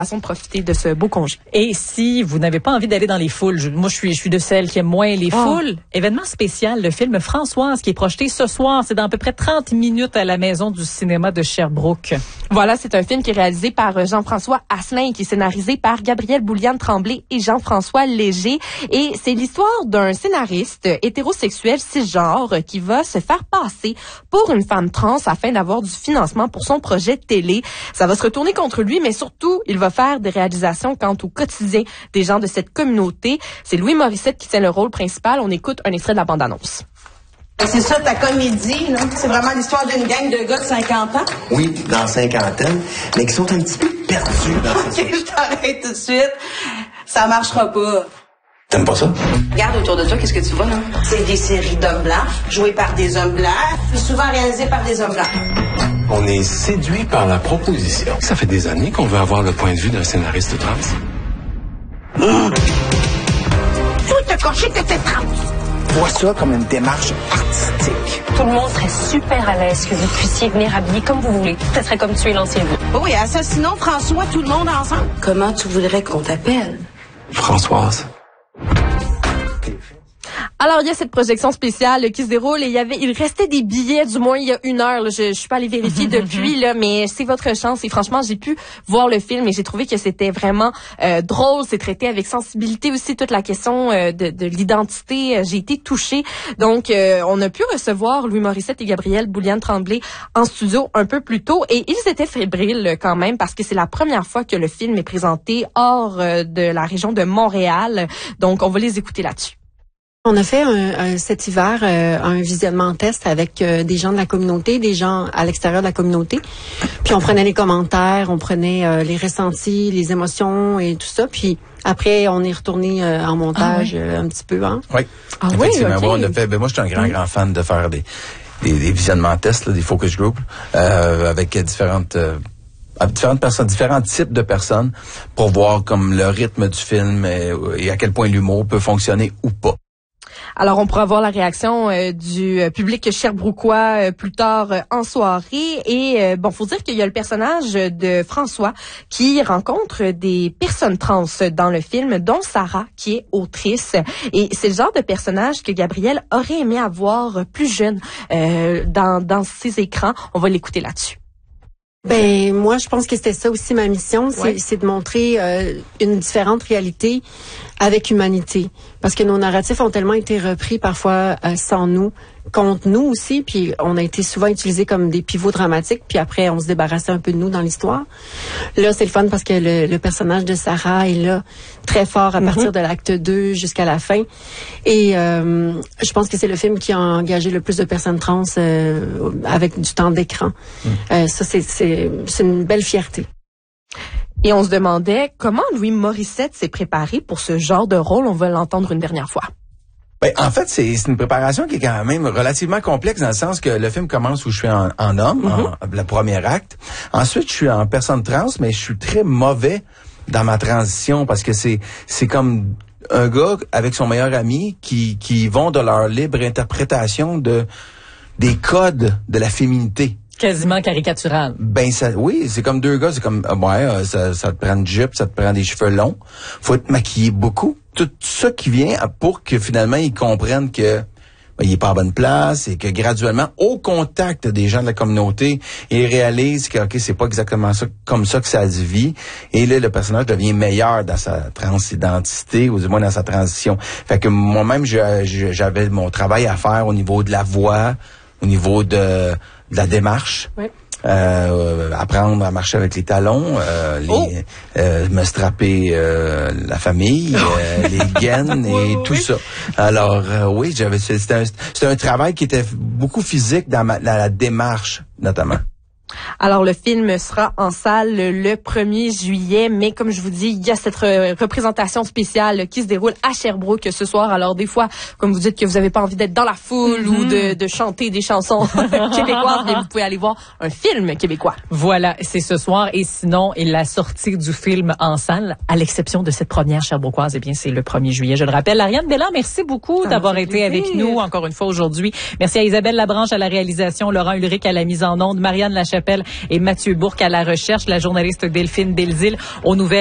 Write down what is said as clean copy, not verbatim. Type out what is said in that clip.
façon de profiter de ce beau congé. Et si vous n'avez pas envie d'aller dans les foules, moi je suis de celles qui aiment moins les foules, événement spécial, le film Françoise qui est projeté ce soir, c'est dans à peu près 30 minutes à la Maison du cinéma de Sherbrooke. Voilà, c'est un film qui est réalisé par Jean-François Asselin, qui est scénarisé par Gabrielle Bouliane-Tremblay et Jean-François Léger. Et c'est l'histoire d'un scénariste hétérosexuel cisgenre qui va se faire passer pour une femme trans afin d'avoir du financement pour son projet télé. Ça va se retourner contre lui, mais surtout, il va faire des réalisations quant au quotidien des gens de cette communauté. C'est Louis Morissette qui tient le rôle principal. On écoute un extrait de la bande-annonce. C'est ça ta comédie, là? C'est vraiment l'histoire d'une gang de gars de 50 ans? Oui, dans cinquantaine, mais qui sont un petit peu perdus dans OK, je t'arrête tout de suite. Ça marchera pas. T'aimes pas ça? Regarde autour de toi, qu'est-ce que tu vois, là? C'est des séries d'hommes blancs, jouées par des hommes blancs, puis souvent réalisées par des hommes blancs. On est séduit par la proposition. Ça fait des années qu'on veut avoir le point de vue d'un scénariste trans. Tout a coché que t'es trans. Vois ça comme une démarche artistique. Tout le monde serait super à l'aise que vous puissiez venir habiller comme vous voulez. Ça serait comme tuer l'ancien vous. Oui, assassinons François, tout le monde ensemble. Comment tu voudrais qu'on t'appelle? Françoise. Alors, il y a cette projection spéciale qui se déroule et il restait des billets, du moins il y a 1 heure. Là. Je suis pas allée vérifier depuis, là, mais c'est votre chance. Et franchement, j'ai pu voir le film et j'ai trouvé que c'était vraiment drôle. C'est traité avec sensibilité aussi, toute la question de l'identité. J'ai été touchée. Donc, on a pu recevoir Louis Morissette et Gabrielle Bouliane-Tremblay en studio un peu plus tôt. Et ils étaient fébriles quand même parce que c'est la première fois que le film est présenté hors de la région de Montréal. Donc, on va les écouter là-dessus. On a fait cet hiver un visionnement test avec des gens de la communauté, des gens à l'extérieur de la communauté. Puis on prenait les commentaires, on prenait les ressentis, les émotions et tout ça. Puis après, on est retourné en montage un petit peu. Hein? Oui. Ah effectivement, oui, okay. On a fait. Moi, je suis un grand fan de faire des visionnements tests, là, des focus groups avec différentes personnes, différents types de personnes pour voir comme le rythme du film et à quel point l'humour peut fonctionner ou pas. Alors, on pourra voir la réaction du public sherbrookois plus tard en soirée. Et faut dire qu'il y a le personnage de François qui rencontre des personnes trans dans le film, dont Sarah, qui est autrice. Et c'est le genre de personnage que Gabrielle aurait aimé avoir plus jeune dans ses écrans. On va l'écouter là-dessus. Ben moi, je pense que c'était ça aussi ma mission, c'est de montrer une différente réalité avec humanité, parce que nos narratifs ont tellement été repris parfois sans nous, contre nous aussi, puis on a été souvent utilisés comme des pivots dramatiques, puis après on se débarrassait un peu de nous dans l'histoire. Là, c'est le fun parce que le personnage de Sarah est là très fort à partir de l'acte 2 jusqu'à la fin, et je pense que c'est le film qui a engagé le plus de personnes trans avec du temps d'écran. Ça, c'est une belle fierté. Et on se demandait comment Louis Morissette s'est préparé pour ce genre de rôle. On va l'entendre une dernière fois. Ben, en fait, c'est une préparation qui est quand même relativement complexe dans le sens que le film commence où je suis en homme, le premier acte. Ensuite, je suis en personne trans, mais je suis très mauvais dans ma transition parce que c'est comme un gars avec son meilleur ami qui vont de leur libre interprétation des codes de la féminité. Quasiment caricatural. Ben oui, c'est comme deux gars, c'est comme ça te prend une jupe, ça te prend des cheveux longs, faut te maquiller beaucoup. Tout ça qui vient pour que finalement ils comprennent que il est pas à bonne place et que graduellement, au contact des gens de la communauté, ils réalisent que c'est pas exactement ça comme ça que ça se vit. Et là, le personnage devient meilleur dans sa transidentité, ou du moins dans sa transition. Fait que moi-même, j'avais mon travail à faire au niveau de la voix, au niveau de la démarche. Oui. Apprendre à marcher avec les talons, me strapper la famille, les gaines et tout ça. Alors oui, c'était un travail qui était beaucoup physique dans la démarche notamment. Alors, le film sera en salle le 1er juillet, mais comme je vous dis, il y a cette représentation spéciale qui se déroule à Sherbrooke ce soir. Alors, des fois, comme vous dites que vous n'avez pas envie d'être dans la foule ou de chanter des chansons québécoises, mais vous pouvez aller voir un film québécois. Voilà, c'est ce soir. Et sinon, la sortie du film en salle, à l'exception de cette première Sherbrookoise, c'est le 1er juillet. Je le rappelle. Ariane Bélan, merci beaucoup d'avoir été avec nous encore une fois aujourd'hui. Merci à Isabelle Labranche à la réalisation, Laurent Ulrich à la mise en onde, Marianne Lachapelle Lachapelle et Mathieu Bourque à la recherche, la journaliste Delphine Belzile aux nouvelles.